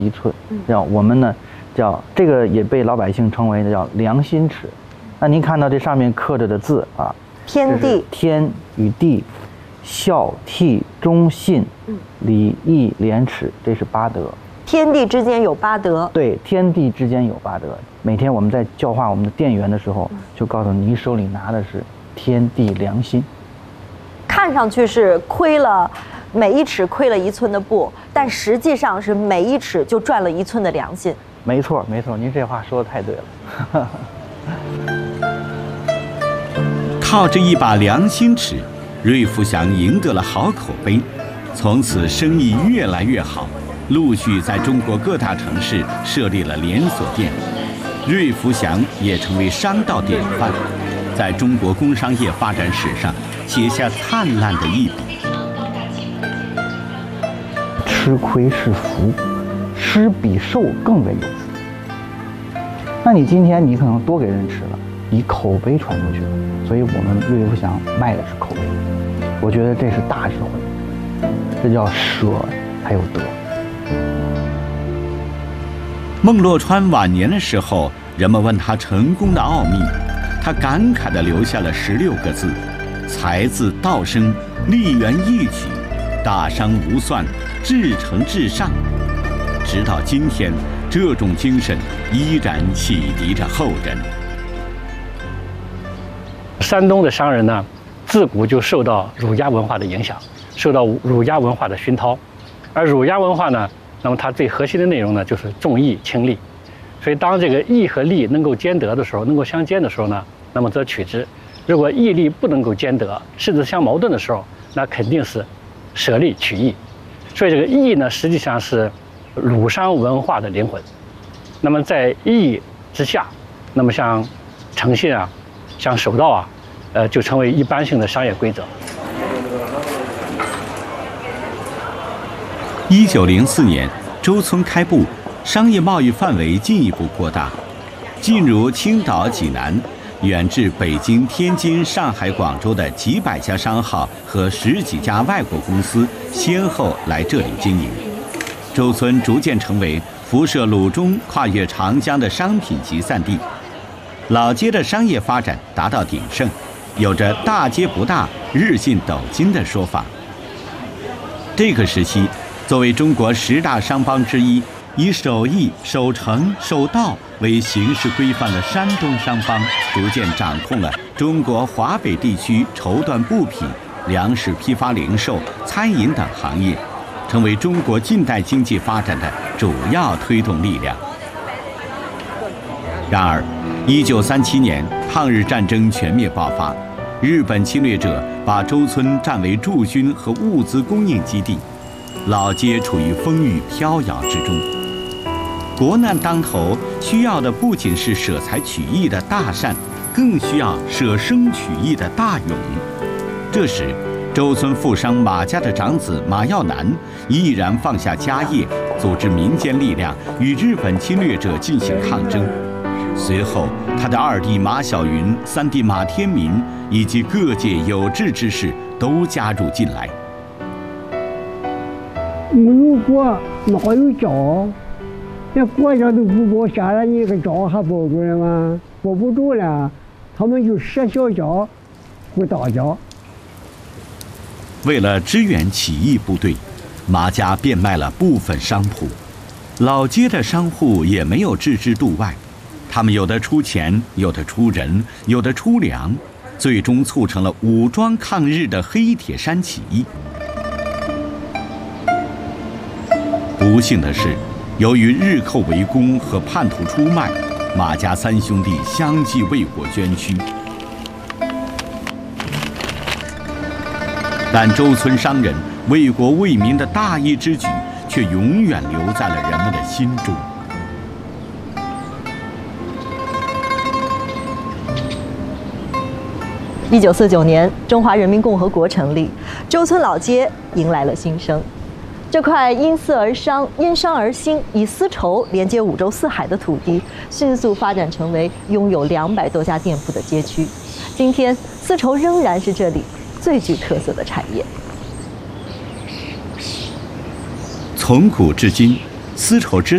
一寸，叫我们呢叫这个也被老百姓称为叫良心尺。那您看到这上面刻着的字啊， 天地、 天与地、孝悌忠信、礼义廉耻，这是八德。 天地之间有八德。 对，天地之间有八德。每天我们在教化我们的店员的时候，就告诉你手里拿的是天地良心。 看上去是亏了每一尺亏了1寸的布，但实际上是每一尺就赚了1寸的良心。 没错，没错，您这话说的太对了。 靠着一把良心尺，瑞福祥赢得了好口碑，从此生意越来越好，陆续在中国各大城市设立了连锁店。瑞福祥也成为商道典范，在中国工商业发展史上写下灿烂的一笔。 吃亏是福，施比受更为有福。那你今天你可能多给人吃了，你口碑传出去了，所以我们瑞福祥卖的是口碑。我觉得这是大智慧，这叫舍才有得。 孟洛川晚年的时候，人们问他成功的奥秘，他感慨地留下了16个字：才自道生，立源易举，大商无算，至诚至上。直到今天，这种精神依然启迪着后人。 山东的商人呢，自古就受到儒家文化的影响，受到儒家文化的熏陶。而儒家文化呢，那么它最核心的内容呢，就是重义轻利。所以当这个义和利能够兼得的时候，能够相兼的时候呢，那么则取之；如果义利不能够兼得，甚至相矛盾的时候，那肯定是舍利取义。所以这个义呢，实际上是儒商文化的灵魂。那么在义之下，那么像诚信啊，像守道啊，就成为一般性的商业规则。 1904年，周村开埠，商业贸易范围进一步扩大，进入青岛、济南，远至北京、天津、上海、广州的几百家商号和10几家外国公司先后来这里经营。周村逐渐成为辐射鲁中、跨越长江的商品集散地。老街的商业发展达到鼎盛，有着“大街不大，日进斗金”的说法。这个时期，作为中国10大商帮之一，以手艺、守城、守道为形式规范的山东商帮，逐渐掌控了中国华北地区绸缎布品、粮食批发零售、餐饮等行业，成为中国近代经济发展的主要推动力量。然而，1937年抗日战争全面爆发，日本侵略者把周村占为驻军和物资供应基地，老街处于风雨飘摇之中。国难当头，需要的不仅是舍财取义的大善，更需要舍生取义的大勇。这时，周村富商马家的长子马耀南毅然放下家业，组织民间力量与日本侵略者进行抗争。随后，他的2弟马小云、3弟马天民以及各界有志之士都加入进来。 如果哪有脚，那国家都不保下来，你个脚还保住了吗？保不住了，他们就舍小脚，护大脚。 为了支援起义部队，马家变卖了部分商铺，老街的商户也没有置之度外。他们有的出钱，有的出人，有的出粮，最终促成了武装抗日的黑铁山起义。不幸的是，由于日寇围攻和叛徒出卖，马家3兄弟相继为国捐躯。但周村商人为国为民的大义之举，却永远留在了人们的心中。 1949年，中华人民共和国成立，周村老街迎来了新生。这块因丝而商、因商而兴，以丝绸连接5洲4海的土地，迅速发展成为拥有200多家店铺的街区。今天，丝绸仍然是这里最具特色的产业。从古至今，丝绸之